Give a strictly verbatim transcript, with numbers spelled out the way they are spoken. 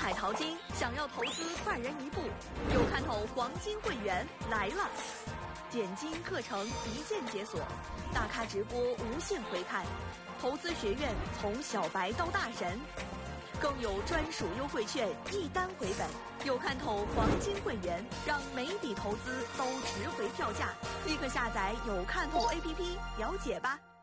海淘金，想要投资快人一步，有看头黄金会员来了。点金课程一键解锁，大咖直播无限回看，投资学院从小白到大神，更有专属优惠券一单回本。有看头黄金会员，让每笔投资都值回票价。立刻下载有看头 A P P 了解吧。